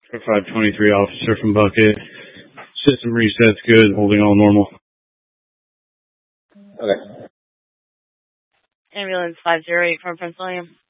For 523 officer from Bucket. System reset's good, holding all normal. Okay. Ambulance 508 from Prince William.